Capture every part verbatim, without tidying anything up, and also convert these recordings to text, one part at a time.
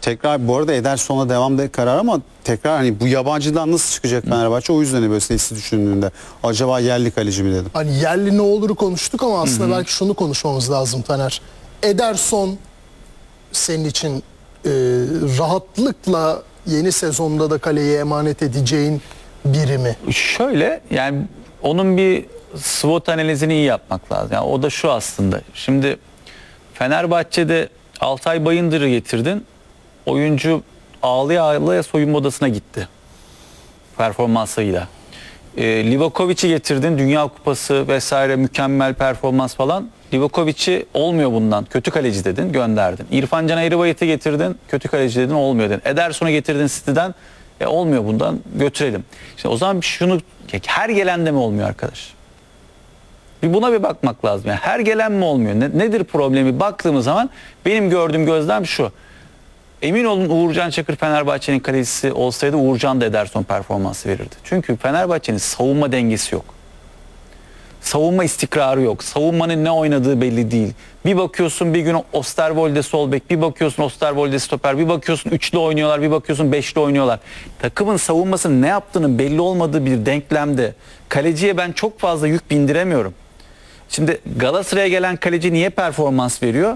tekrar bu arada Ederson'a devam de karar ama tekrar hani bu yabancıdan nasıl çıkacak Fenerbahçe, o yüzden böyle sesi düşündüğünde acaba yerli kaleci mi dedim. Hani yerli ne oluru konuştuk ama aslında Hı-hı. belki şunu konuşmamız lazım Taner. Ederson senin için e, rahatlıkla yeni sezonda da kaleye emanet edeceğin biri mi? Şöyle, yani onun bir SWOT analizini iyi yapmak lazım. Yani o da şu aslında. Şimdi Fenerbahçe'de Altay Bayındır'ı getirdin. Oyuncu ağlaya ağlaya soyunma odasına gitti performansıyla. E, Livakovic'i getirdin, Dünya Kupası vesaire mükemmel performans falan. Livakovic'i olmuyor bundan, kötü kaleci dedin, gönderdin. İrfan Can Eğribayit'i getirdin, kötü kaleci dedin, olmuyor dedin. Ederson'u getirdin City'den, e, olmuyor bundan, götürelim. İşte o zaman şunu, her gelen de mi olmuyor arkadaş? Bir buna bir bakmak lazım. Yani her gelen mi olmuyor? Ne, nedir problemi? Baktığımız zaman benim gördüğüm gözlem şu. Emin olun Uğurcan Çakır Fenerbahçe'nin kalecisi olsaydı Uğurcan da Ederson performansı verirdi. Çünkü Fenerbahçe'nin savunma dengesi yok. Savunma istikrarı yok. Savunmanın ne oynadığı belli değil. Bir bakıyorsun bir gün Osterwolde sol bek, bir bakıyorsun Osterwolde stoper, bir bakıyorsun üçlü oynuyorlar, bir bakıyorsun beşli oynuyorlar. Takımın savunmasının ne yaptığının belli olmadığı bir denklemde kaleciye ben çok fazla yük bindiremiyorum. Şimdi Galatasaray'a gelen kaleci niye performans veriyor?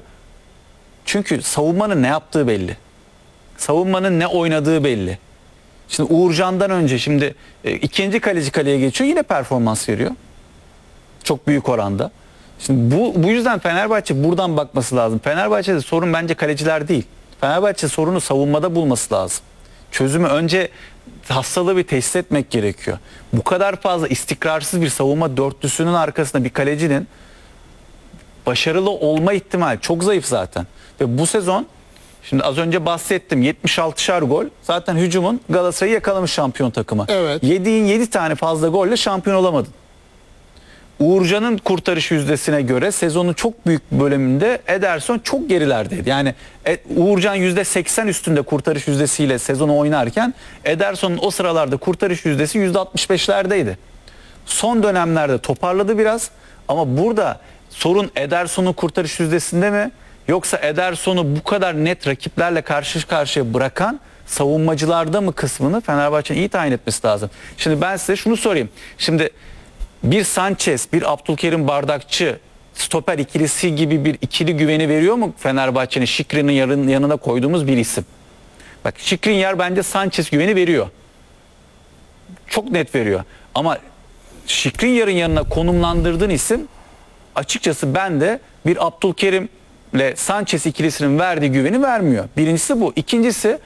Çünkü savunmanın ne yaptığı belli. Savunmanın ne oynadığı belli. Şimdi Uğurcan'dan önce şimdi e, ikinci kaleci kaleye geçiyor, yine performans veriyor. Çok büyük oranda. Şimdi bu, bu yüzden Fenerbahçe buradan bakması lazım. Fenerbahçe'de sorun bence kaleciler değil. Fenerbahçe sorunu savunmada bulması lazım. Çözümü önce hastalığı bir teşhis etmek gerekiyor. Bu kadar fazla istikrarsız bir savunma dörtlüsünün arkasında bir kalecinin başarılı olma ihtimali çok zayıf zaten. Ve bu sezon, şimdi az önce bahsettim, yetmiş altışar gol. Zaten hücumun Galatasaray'ı yakalamış şampiyon takımı. Evet. Yediğin yedi tane fazla golle şampiyon olamadın. Uğurcan'ın kurtarış yüzdesine göre sezonun çok büyük bölümünde Ederson çok gerilerdeydi. Yani Uğurcan yüzde seksen üstünde kurtarış yüzdesiyle sezonu oynarken Ederson'un o sıralarda kurtarış yüzdesi yüzde altmış beşlerdeydi. Son dönemlerde toparladı biraz ama burada sorun Ederson'un kurtarış yüzdesinde mi? Yoksa Ederson'u bu kadar net rakiplerle karşı karşıya bırakan savunmacılarda mı kısmını Fenerbahçe'nin iyi tayin etmesi lazım. Şimdi ben size şunu sorayım. Şimdi bir Sanchez, bir Abdülkerim Bardakçı, stoper ikilisi gibi bir ikili güveni veriyor mu Fenerbahçe'nin Şikrinyar'ın yanına koyduğumuz bir isim? Bak, Şikrinyar bence Sanchez güveni veriyor. Çok net veriyor. Ama Şikrinyar'ın yanına konumlandırdığın isim açıkçası ben de bir Abdülkerim ile Sanchez ikilisinin verdiği güveni vermiyor. Birincisi bu. İkincisi,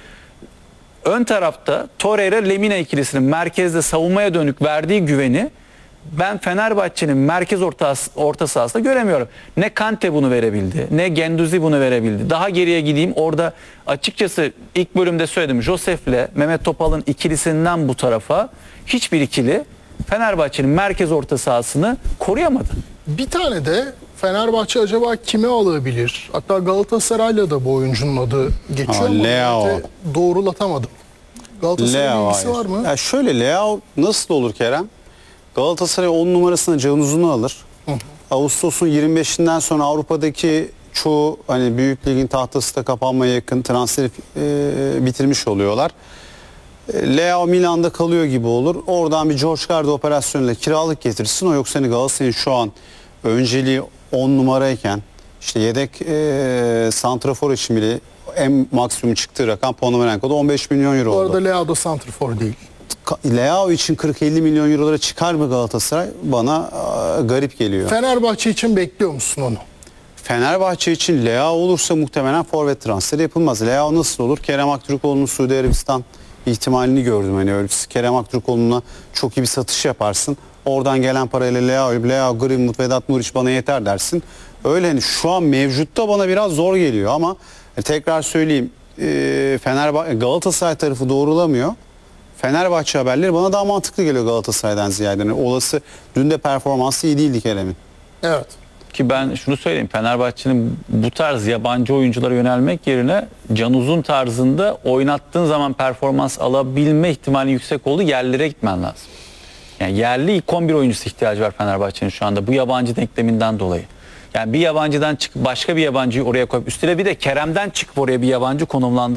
ön tarafta Torreira Lemina ikilisinin merkezde savunmaya dönük verdiği güveni ben Fenerbahçe'nin merkez orta, orta sahasında göremiyorum. Ne Kante bunu verebildi, ne Genduzi bunu verebildi. Daha geriye gideyim, orada açıkçası ilk bölümde söyledim, Josef'le Mehmet Topal'ın ikilisinden bu tarafa hiçbir ikili Fenerbahçe'nin merkez orta sahasını koruyamadı. Bir tane de Fenerbahçe acaba kime alabilir? Hatta Galatasaray'la da bu oyuncunun adı geçiyor Ha, ama Leao. doğrulatamadım. Galatasaray'ın Leao, ilgisi var mı? Ya şöyle, Leao nasıl olur Kerem? Galatasaray on numarasını Can Uzun'u alır. Hı. Ağustos'un yirmi beşinden sonra Avrupa'daki çoğu hani büyük ligin tahtası da kapanmaya yakın transferi e, bitirmiş oluyorlar. E, Leao Milan'da kalıyor gibi olur. Oradan bir George Garde operasyonuyla kiralık getirsin. O yoksa hani Galatasaray'ın şu an önceliği on numarayken işte yedek e, santrafor için bile en maksimum çıktığı rakam Ponomarenko'da on beş milyon euro Bu oldu. arada Leao da santrafor değil. Leao için kırk elli milyon eurolara çıkar mı Galatasaray? Bana e, garip geliyor. Fenerbahçe için bekliyor musun onu? Fenerbahçe için Leao olursa muhtemelen forvet transferi yapılmaz. Leao nasıl olur? Kerem Aktürkoğlu'nun Suudi Arabistan ihtimalini gördüm. Hani öyle Kerem Aktürkoğlu'na çok iyi bir satış yaparsın. Oradan gelen parayla Leao, Leao, Greenwood, Vedat Muriç bana yeter dersin. Öyle hani şu an mevcutta bana biraz zor geliyor ama e, tekrar söyleyeyim, e, Fenerbahçe Galatasaray tarafı doğrulamıyor. Fenerbahçe haberleri bana daha mantıklı geliyor Galatasaray'dan ziyade. Yani olası dün de performansı iyi değildi Kerem'in. Evet. Ki ben şunu söyleyeyim, Fenerbahçe'nin bu tarz yabancı oyunculara yönelmek yerine Can Uzun tarzında oynattığın zaman performans alabilme ihtimali yüksek olduğu yerlere gitmen lazım. Yani yerli ilk on bir oyuncusu ihtiyacı var Fenerbahçe'nin şu anda bu yabancı denkleminden dolayı. Yani bir yabancıdan çıkıp başka bir yabancıyı oraya koyup üstüne bir de Kerem'den çıkıp oraya bir yabancı konumlandır.